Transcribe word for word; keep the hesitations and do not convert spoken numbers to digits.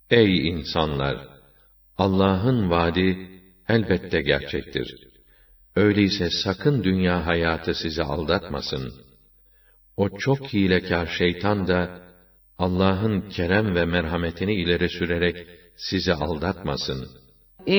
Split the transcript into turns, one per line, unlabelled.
Ey insanlar! Allah'ın vaadi elbette gerçektir. Öyleyse sakın dünya hayatı sizi aldatmasın. O çok hilekâr şeytan da Allah'ın kerem ve merhametini ileri sürerek sizi aldatmasın.